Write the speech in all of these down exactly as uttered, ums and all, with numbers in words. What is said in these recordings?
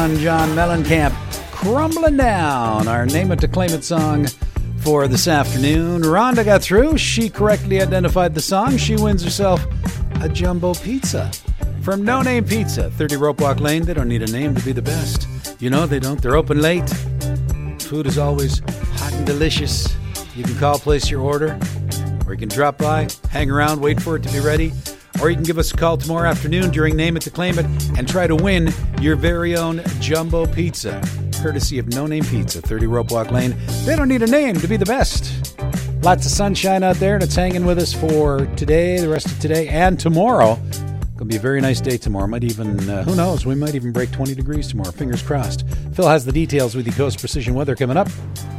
one, John Mellencamp, Crumbling Down, our Name It to Claim It song for this afternoon. Rhonda got through. She correctly identified the song. She wins herself a jumbo pizza from No Name Pizza, thirty Rope Walk Lane. They don't need a name to be the best. You know they don't. They're open late. Food is always hot and delicious. You can call, place your order, or you can drop by, hang around, wait for it to be ready. Or you can give us a call tomorrow afternoon during Name It to Claim It and try to win your very own jumbo pizza, courtesy of No Name Pizza, thirty Rope Walk Lane. They don't need a name to be the best. Lots of sunshine out there, and it's hanging with us for today, the rest of today, and tomorrow. Going to be a very nice day tomorrow. Might even, uh, who knows, we might even break twenty degrees tomorrow. Fingers crossed. Phil has the details with the Coast Precision Weather coming up.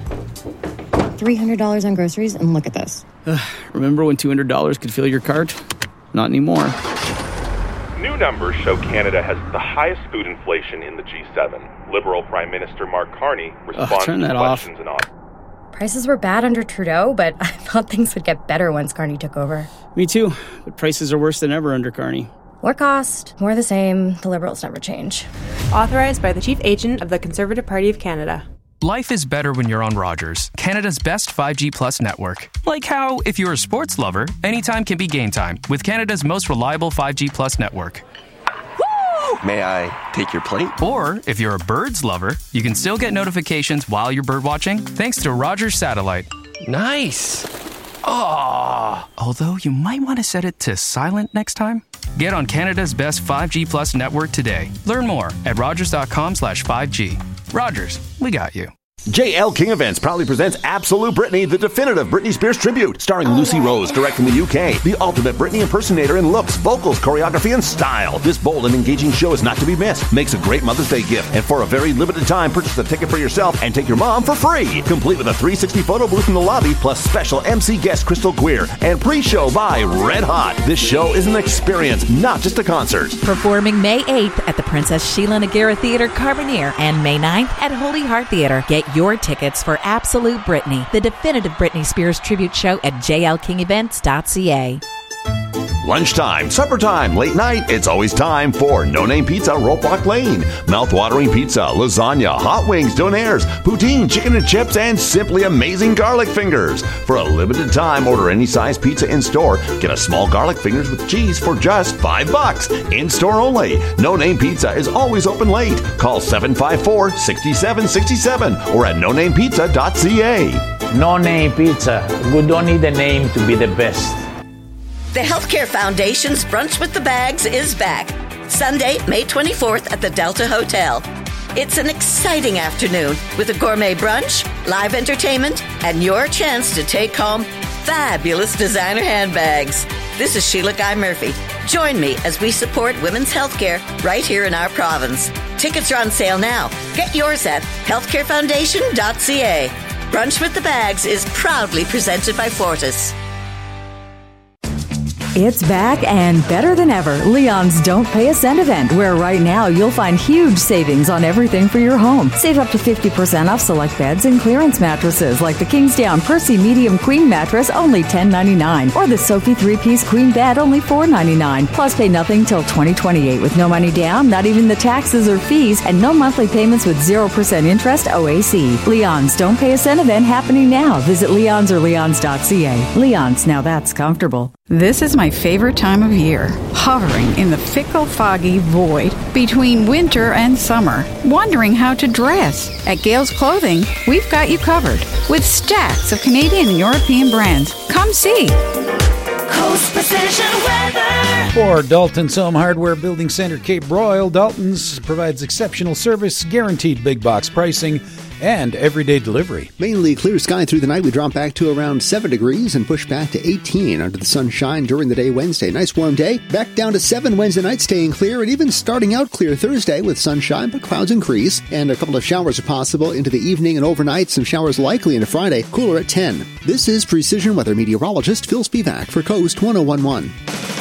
three hundred dollars on groceries, and look at this. Uh, remember when two hundred dollars could fill your cart? Not anymore. New numbers show Canada has the highest food inflation in the G seven. Liberal Prime Minister Mark Carney responds Ugh, turn that to off. questions and off. Prices were bad under Trudeau, but I thought things would get better once Carney took over. Me too, but prices are worse than ever under Carney. More cost, more the same. The Liberals never change. Authorized by the Chief Agent of the Conservative Party of Canada. Life is better when you're on Rogers, Canada's best five G Plus network. Like how, if you're a sports lover, anytime can be game time with Canada's most reliable five G Plus network. Woo! May I take your plate? Or, if you're a birds lover, you can still get notifications while you're bird watching thanks to Rogers Satellite. Nice. Oh. Although you might want to set it to silent next time. Get on Canada's best five G Plus network today. Learn more at rogers.com slash 5G. Rogers, we got you. J L King Events proudly presents Absolute Britney, the definitive Britney Spears tribute, starring Lucy Rose, direct from the U K, the ultimate Britney impersonator in looks, vocals, choreography, and style. This bold and engaging show is not to be missed. Makes a great Mother's Day gift, and for a very limited time, purchase a ticket for yourself and take your mom for free. Complete with a three sixty photo booth in the lobby, plus special M C guest Crystal Queer, and pre-show by Red Hot. This show is an experience, not just a concert. Performing May eighth at the Princess Sheila Nagara Theatre, Carbonear, and May ninth at Holy Heart Theatre. Get your tickets for Absolute Britney, the definitive Britney Spears tribute show at j l king events dot c a. Lunchtime, supper time, late night, it's always time for No Name Pizza, Rope Walk Lane. Mouth-watering pizza, lasagna, hot wings, donaires, poutine, chicken and chips, and simply amazing garlic fingers. For a limited time, order any size pizza in-store. Get a small garlic fingers with cheese for just five bucks. In-store only. No Name Pizza is always open late. Call seven five four, six seven six seven or at no name pizza dot c a. No Name Pizza. We don't need a name to be the best. The Healthcare Foundation's Brunch with the Bags is back. Sunday, May twenty-fourth at the Delta Hotel. It's an exciting afternoon with a gourmet brunch, live entertainment, and your chance to take home fabulous designer handbags. This is Sheila Guy Murphy. Join me as we support women's healthcare right here in our province. Tickets are on sale now. Get yours at healthcare foundation dot c a. Brunch with the Bags is proudly presented by Fortis. It's back and better than ever. Leon's Don't Pay a Cent event, where right now you'll find huge savings on everything for your home. Save up to fifty percent off select beds and clearance mattresses like the Kingsdown Percy Medium Queen Mattress, only ten ninety-nine, or the Sophie three-piece Queen Bed, only four ninety-nine. Plus pay nothing till twenty twenty-eight with no money down, not even the taxes or fees, and no monthly payments with zero percent interest O A C. Leon's Don't Pay a Cent event happening now. Visit leons or leons dot c a. Leon's, now that's comfortable. This is my favorite time of year, hovering in the fickle, foggy void between winter and summer, wondering how to dress. At Gales Clothing, we've got you covered with stacks of Canadian and European brands. Come see. Coast Precision Weather. For Dalton's Home Hardware Building Center, Cape Royal, Dalton's provides exceptional service, guaranteed big box pricing, and everyday delivery. Mainly clear sky through the night. We drop back to around seven degrees and push back to eighteen under the sunshine during the day Wednesday. Nice warm day. Back down to seven Wednesday night, staying clear, and even starting out clear Thursday with sunshine, but clouds increase. And a couple of showers are possible into the evening and overnight. Some showers likely into Friday. Cooler at ten. This is Precision Weather meteorologist Phil Spivak for Coast ten eleven.